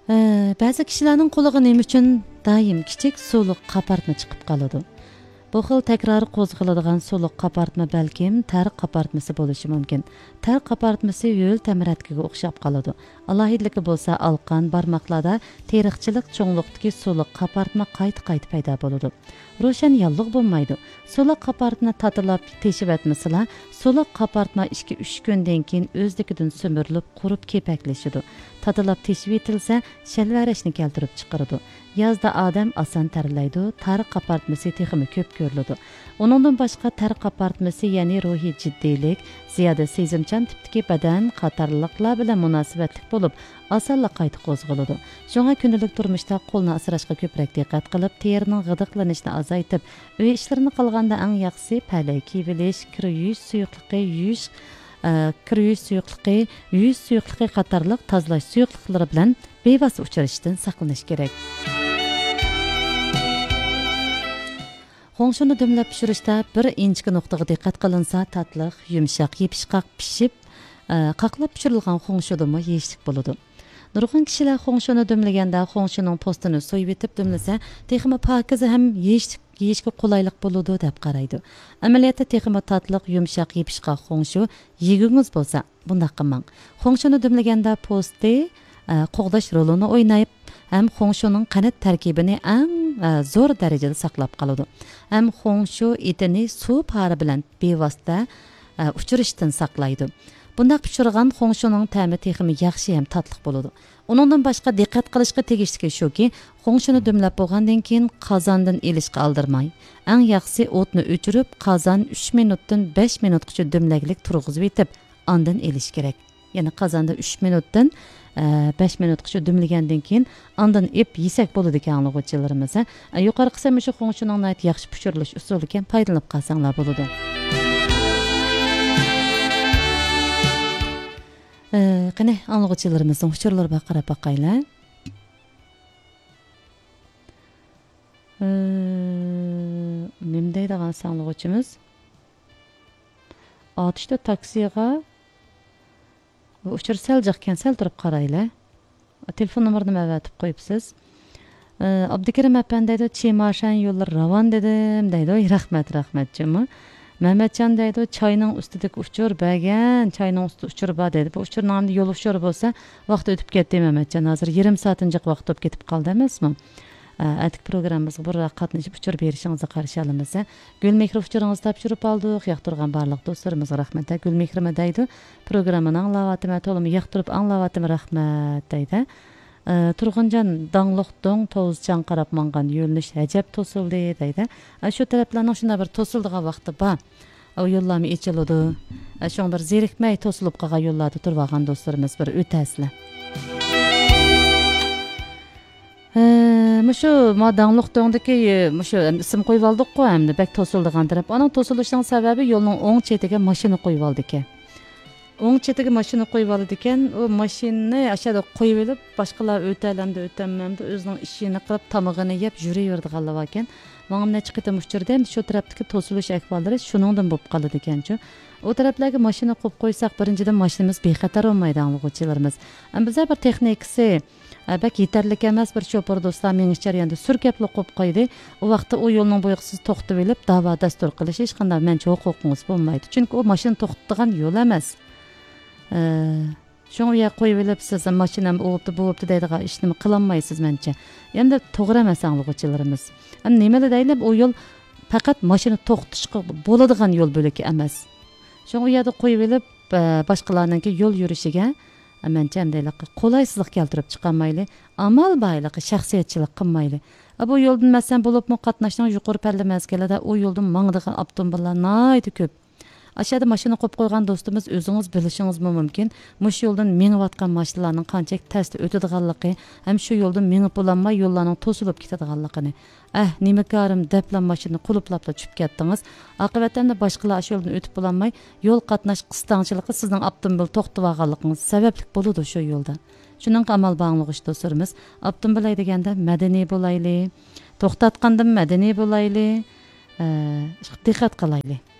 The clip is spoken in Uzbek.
Ba'zi kishilarning qo'liga nima uchun doim kichik suvliq qapartma chiqib qoladi. Bu xil takroriy qo'zg'aladigan suvliq qapartma balkim tar qapartmasi bo'lishi mumkin. Tar qapartmasi yo'l tamiratkiga o'xshab qoladi. Alohidligi bo'lsa alqan barmoqlarda teriqchilik cho'ngliqdagi suvliq qapartma qayta paydo bo'ladi. Ro'shan yalliq bo'lmaydi. Suvliq qapartma tatilab teshib etmaslar, suvliq qapartma 2-3 kundan keyin o'zligidan so'mirilib, qurib kepaklashadi. Tatilab teshib etilsa, shalvarashni keltirib chiqaradi. Yazda odam oson tarilaydi, tar qapartmasi texmi ko'p ko'riladi. Uningdan boshqa tar qapartmasi, ya'ni ruhiy jiddiylik, ziyoda sezimchan tipdagi badan qatorliqlar bilan munosabatli bo'lib, osonla qayta qo'zg'aladi. Shunga kundalik turmushda qo'lni asrashga ko'proq diqqat qilib, terining g'idiqlanishini azaytib, uy ishlarini qilganda eng yaxshisi palay kiyilish, kir yuvish suyuqligi, yuz suyuqligi qatorliq tozalash suyuqliklari bilan bevosita uchrashishdan saqlanish kerak. Xo'ngshuni dumlab pishirishda bir inchki nuqtaga diqqat qilinsa, tatliq, yumshoq, yepishqoq pishib, qaqlab pishirilgan xo'ngshudimi yeyishlik bo'ladi. Nurg'un kishilar xo'ngshuni dumlaganda xo'ngshuning postini so'yib etib dumlasa, texmi pokiza ham yeyishga qulaylik bo'ladi deb qaraydi. Amaliyotda texmi tatliq, yumshoq, yepishqoq xo'ngshu yegingiz bo'lsa, bunday qilmang. Xo'ngshuni dumlaganda posti qo'g'dash rolini o'ynayib, ham xo'ngshuning qanat tarkibini eng zo'r darajada saqlab qoladi. Ham xo'ngshu etini suv pari bilan bevosita uchirishdan saqlaydi. Bunday pishirgan xo'ngshuning ta'mi texmi yaxshi ham tatliq bo'ladi. Uningdan boshqa diqqat qilishga tegishli shuki, xo'ngshuni dumlab bo'lgandan keyin qozondan elishga aldirmay. Eng yaxshisi o'tni o'chirib, qozon 3 minutdan 5 minutgacha dumlaglik turg'izib etib, ondan elish kerak. Ya'ni qozonda 3 minutdan 5 minutgacha dumlagandan keyin ondan ep yesak bo'ladi ekan o'quvchilarimiz. Yuqori qismi shu xo'ngshuning yaxshi pishirilish usuli ekan, foydalanib qolsanglar bo'ladi. Qani anglag'uchilarimizning uchurlariga qarab boqaylar. Nima deydigan anglag'uchimiz? Otishda taksiga uchur saljiqkan sal turib qaraylar. Telefon nomerini avatib qo'yibsiz. Abdukarim apandaydi, "Chemashan yo'llar ravon" dedim, deydi. Rahmat juma. Mehmetcan deydi, "Çayning ustidagi uchur bagan, çayning ustida uchur bor" dedi. Bu uchur nomli yo'l uchuri bo'lsa, vaqt o'tib ketdi Mehmetcan. Hozir 20 soatınjaq vaqt o'tib ketib qoldi emasmi? Atik programmamizga burroq qatnashib uchur berishingizni qarshi olamiz. Gulmehri uchuringizni topshirib oldik. Yoqtirgan barliq do'stlarimizga rahmat. Gulmehrima deydi. Programmani anglavatimi, to'liq yoqtirib anglavatimi rahmat deydi. Turg'unjon dangliqdong to'zchan qarab mangan yo'lnish ajab to'sildi deydi. Shu taraflarning shunda bir to'sildigan vaqti bor. O yo'llarni echiladi. Shu bir zerikmay to'silib qolgan yo'llarda turib olgan do'stlarimiz bir o'tasizlar. Mushu dangliqdongdagi mushu ism qo'yib oldik-ku, hamda bak to'sildigan taraf. Uning to'silishining sababi yo'lning o'ng chetiga mashina qo'yib oldi ekan. O'ng chetiga mashina qo'yib oldi ekan, u mashinani aşağıda qo'yib olib, boshqalar o'talamda o'tanmamda o'zining ishini qilib, tamog'ini yeb yuraverdiganlar ekan. Menga necha qitim uchirdi, shu tarafdagi to'silish ahvollari shuningdan bo'lib qoladi ekan-ku. O taraflarga mashina qo'yib qo'ysak, birinchidan mashinamiz bexatar bo'lmaydi anglag'uchilarimiz. Bizda bir texnikasi bak yetarlik emas, bir chopar do'stlar mening jarayonda surkapli qo'yib qo'ydi. U vaqtda u yo'lning bo'yiga siz to'xtab olib, da'vo dastur qilish hech qanday mencha huquqingiz bo'lmaydi. Chunki u mashina to'xtatgan yo'l emas. Şunu ya qo'yib olib, siz mashinam o'pti deydigan ishni qilolmaysiz mencha. Endi to'g'ri emas anglag'uchilarimiz. Nimada deyilib, u yo'l faqat mashina to'xtatishga bo'ladigan yo'l bo'laki emas. Şunu yerda qo'yib olib, boshqalarning yo'l yurishiga mencha deylik qolaysizlik keltirib chiqolmayli, amal bayliqi, shaxsiyatchilik qilmayli. Bu yo'ldan masalan bo'libmi qatnashning yuqori palla mazgilida u yo'ldan mangdigan avtomobillar naydi ko'p. Aşağıda mashina qo'yib qo'ygan do'stimiz o'zingiz bilishingiz mumkin. Mush yo'ldan mengayotgan mashinalarning qanchalik tezda o'tadiganligi, ham shu yo'ldan mengib bo'lmay yo'llarning to'silib ketadiganligini. Nima ko'rim deblan mashina quluplab tushib ketdingiz. Oqibatda boshqalar shu yo'ldan o'tib bo'lmay, yo'l qatnash qisqanchiligi sizning avtomobil to'xtab olganligingiz sababli bo'ladi shu yo'lda. Shuning amal bağlığış do'stlarimiz, avtomobil deganda madaniy bo'layli, to'xtatganda madaniy bo'layli, diqqat qilayli.